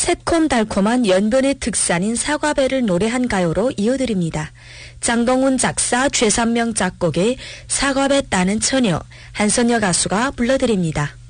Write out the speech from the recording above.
새콤달콤한 연변의 특산인 사과배를 노래한 가요로 이어드립니다. 장동훈 작사, 최삼명 작곡의 사과배 따는 처녀, 한선여 가수가 불러드립니다.